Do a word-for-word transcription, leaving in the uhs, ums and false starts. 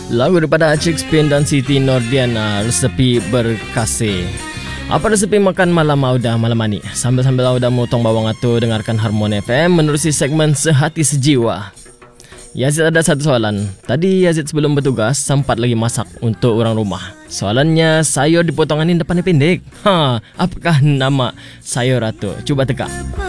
Lagu daripada Acik Spin dan Siti Nordiana, Resepi Berkasih. Apa resepi makan malam Auda malam ni? Sambil-sambil Auda motong bawang atu dengarkan Harmoni F M menerusi segmen Sehati Sejiwa. Yazid ada satu soalan. Tadi Yazid sebelum bertugas sempat lagi masak untuk orang rumah. Soalannya, sayur dipotonganin depannya pendek. Ha, apakah nama sayur itu? Cuba teka.